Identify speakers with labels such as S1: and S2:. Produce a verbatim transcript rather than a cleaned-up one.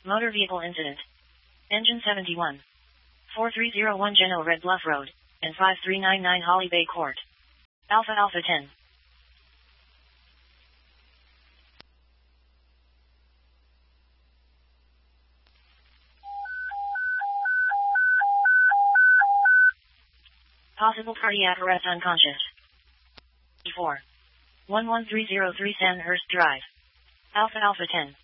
S1: Motor vehicle incident. Engine seventy-one. four three zero one Geno Red Bluff Road, and five three nine nine Holly Bay Court. Alpha Alpha ten. Possible cardiac arrest unconscious. four. one one three zero three Sandhurst Drive. Alpha Alpha ten.